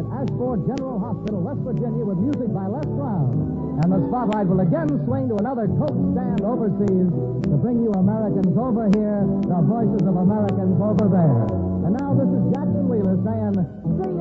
at Ashford General Hospital, West Virginia, with music by Les Brown. And the spotlight will again swing to another Coke stand overseas to bring you Americans over here, the voices of Americans over there. And now this is Jackson Wheeler saying, see you.